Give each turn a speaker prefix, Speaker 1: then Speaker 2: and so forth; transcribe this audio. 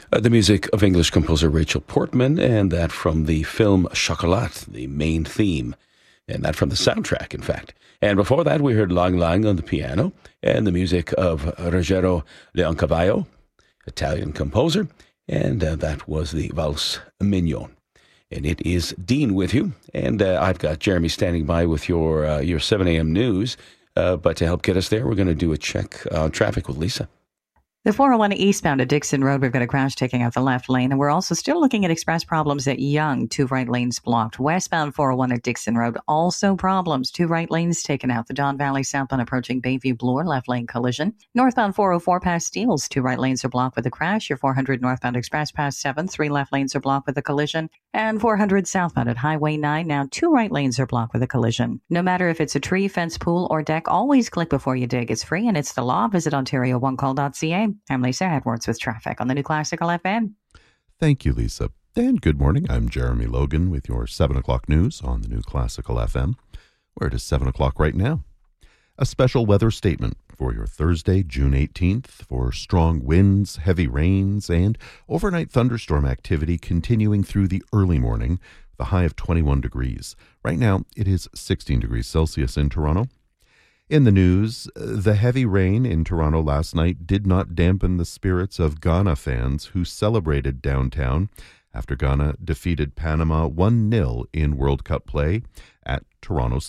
Speaker 1: The music of English composer Rachel Portman, and that from the film Chocolat, the main theme, and that from the soundtrack, in fact. And before that, we heard Lang Lang on the piano, and the music of Ruggero Leoncavallo, Italian composer, and that was the Valse Mignon. And it is Dean with you, and I've got Jeremy standing by with your 7 a.m. news. But to help get us there, we're going to do a check on traffic with Lisa.
Speaker 2: The 401 eastbound at Dixon Road, we've got a crash taking out the left lane, and we're also still looking at express problems at Yonge, 2 right lanes blocked. Westbound 401 at Dixon Road, also problems, 2 right lanes taken out. The Don Valley southbound approaching Bayview Bloor, left lane collision. Northbound 404 past Steeles, 2 right lanes are blocked with a crash. Your 400 northbound express past 7, 3 left lanes are blocked with a collision. And 400 southbound at Highway 9, now 2 right lanes are blocked with a collision. No matter if it's a tree, fence, pool, or deck, always click before you dig. It's free and it's the law. Visit OntarioOneCall.ca. I'm Lisa Edwards with traffic on the New Classical FM.
Speaker 3: Thank you, Lisa. And good morning. I'm Jeremy Logan with your 7 o'clock news on the New Classical FM, where it is 7 o'clock right now. A special weather statement for your Thursday, June 18th, for strong winds, heavy rains, and overnight thunderstorm activity continuing through the early morning, with a high of 21 degrees. Right now, it is 16 degrees Celsius in Toronto. In the news, the heavy rain in Toronto last night did not dampen the spirits of Ghana fans who celebrated downtown after Ghana defeated Panama 1-0 in World Cup play at Toronto